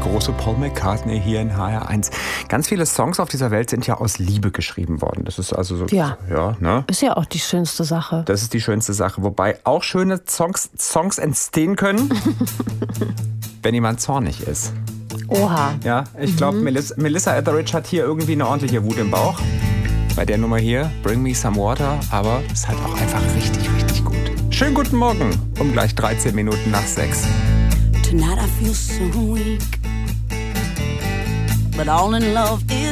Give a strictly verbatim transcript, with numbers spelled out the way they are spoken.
große Paul McCartney hier in H R eins. Ganz viele Songs auf dieser Welt sind ja aus Liebe geschrieben worden. Das ist also so, ja, ja, ne? Ist ja auch die schönste Sache. Das ist die schönste Sache. Wobei auch schöne Songs, Songs entstehen können, wenn jemand zornig ist. Oha. Ja, ich glaube, mhm. Melissa, Melissa Etheridge hat hier irgendwie eine ordentliche Wut im Bauch. Bei der Nummer hier, Bring Me Some Water, aber ist halt auch einfach richtig, richtig gut. Schönen guten Morgen, um gleich dreizehn Minuten nach sechs. Tonight I feel so weak, but all in love is